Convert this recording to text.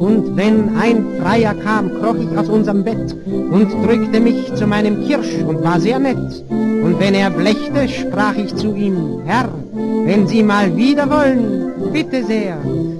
Und wenn ein Freier kam, kroch ich aus unserem Bett und drückte mich zu meinem Kirsch und war sehr nett. Und wenn er blächte, sprach ich zu ihm: Herr, wenn Sie mal wieder wollen, bitte sehr,